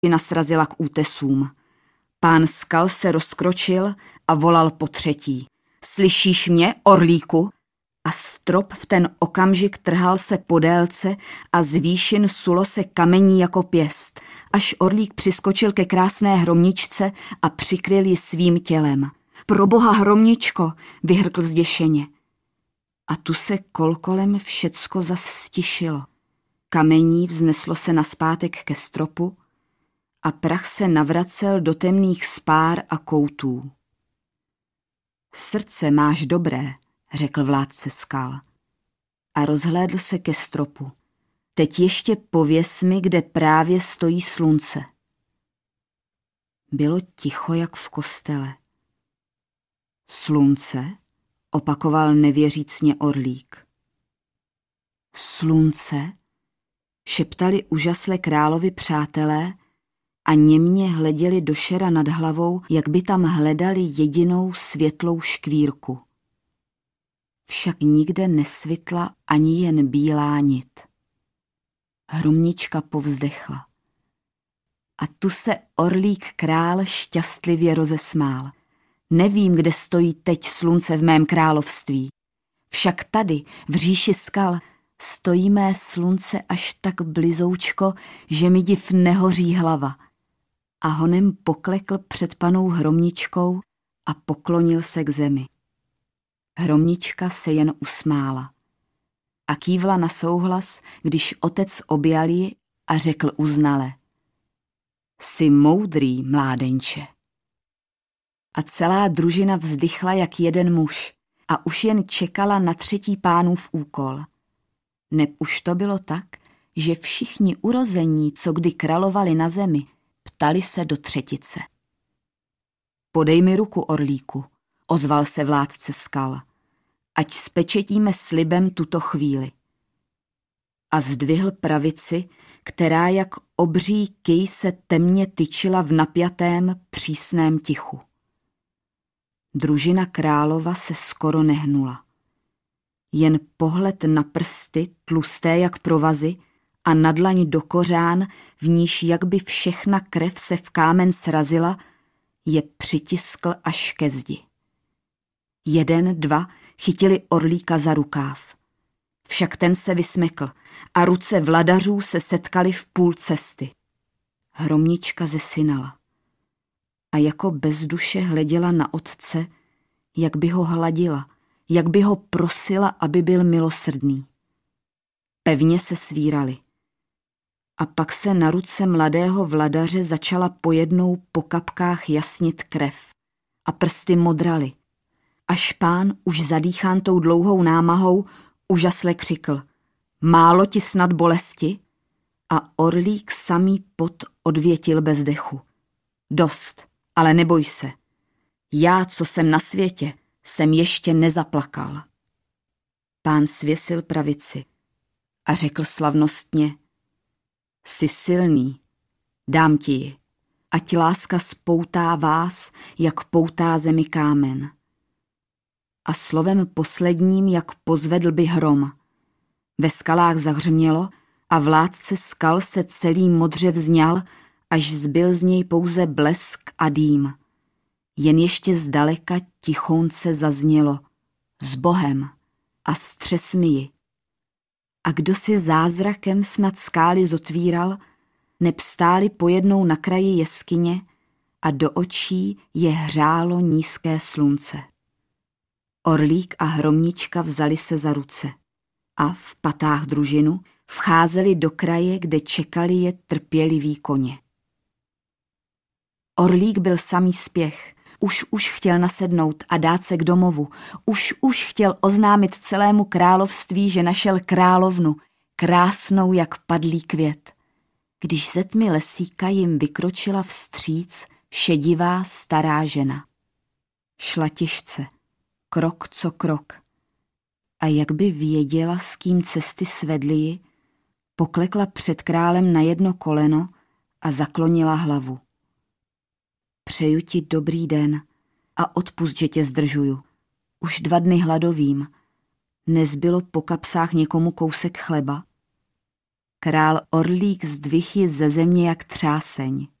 srazila k útesům. Pán Skal se rozkročil a volal po třetí. Slyšíš mě, orlíku? A strop v ten okamžik trhal se po délce a z výšin sulo se kamení jako pěst, až orlík přiskočil ke krásné hromničce a přikryl ji svým tělem. Proboha, hromničko, vyhrkl zděšeně. A tu se kolkolem všecko zas stišilo. Kamení vzneslo se nazpátek ke stropu a prach se navracel do temných spár a koutů. Srdce máš dobré, řekl vládce skal a rozhlédl se ke stropu. Teď ještě pověz mi, kde právě stojí slunce. Bylo ticho jak v kostele. Slunce? Opakoval nevěřícně orlík. Slunce? Šeptali úžasle královi přátelé a němě hleděli do šera nad hlavou, jak by tam hledali jedinou světlou škvírku. Však nikde nesvitla ani jen bílá nit. Hromnička povzdechla. A tu se orlík král šťastlivě rozesmál. Nevím, kde stojí teď slunce v mém království. Však tady, v říši skal, stojí mé slunce až tak blizoučko, že mi div nehoří hlava. A honem poklekl před panou Hromničkou a poklonil se k zemi. Hromnička se jen usmála a kývla na souhlas, když otec objal ji a řekl uznale. Jsi moudrý, mládenče. A celá družina vzdychla jak jeden muž a už jen čekala na třetí pánův úkol. Neb už to bylo tak, že všichni urození, co kdy královali na zemi, ptali se do třetice. Podej mi ruku, orlíku, ozval se vládce skal, ať spečetíme slibem tuto chvíli. A zdvihl pravici, která jak obří kyj se temně tyčila v napjatém, přísném tichu. Družina králova se skoro nehnula. Jen pohled na prsty, tlusté jak provazy, a na dlaň do kořán, v níž jak by všechna krev se v kámen srazila, je přitiskl až ke zdi. Jeden, dva chytili orlíka za rukáv. Však ten se vysmekl a ruce vladařů se setkaly v půl cesty. Hromnička zesynala a jako bez duše hleděla na otce, jak by ho hladila, jak by ho prosila, aby byl milosrdný. Pevně se svírali. A pak se na ruce mladého vladaře začala pojednou po kapkách jasnit krev a prsty modraly. Až pán, už zadýchán tou dlouhou námahou, úžasle křikl. Málo ti snad bolesti? A orlík samý pot odvětil bez dechu. Dost, ale neboj se. Já, co jsem na světě, jsem ještě nezaplakal. Pán svěsil pravici a řekl slavnostně. Jsi silný, dám ti ji, ať láska spoutá vás, jak poutá zemi kámen. A slovem posledním, jak pozvedl by hrom. Ve skalách zahřmělo a vládce skal se celý modře vzňal, až zbyl z něj pouze blesk a dým. Jen ještě zdaleka tichounce zaznělo. S Bohem a střes mi ji. A kdo si zázrakem snad skály zotvíral, neb stáli pojednou na kraji jeskyně a do očí je hřálo nízké slunce. Orlík a Hromnička vzali se za ruce a v patách družinu vcházeli do kraje, kde čekali je trpěliví koně. Orlík byl samý spěch, už chtěl nasednout a dát se k domovu, už chtěl oznámit celému království, že našel královnu, krásnou jak padlý květ. Když ze tmy lesíka jim vykročila vstříc šedivá stará žena. Šla těžce, krok co krok. A jak by věděla, s kým cesty svedly ji, poklekla před králem na jedno koleno a zaklonila hlavu. Přeju ti dobrý den a odpusť, že tě zdržuju. Už 2 dny hladovím. Nezbylo po kapsách někomu kousek chleba? Král Orlík zdvih ji ze země jak třáseň.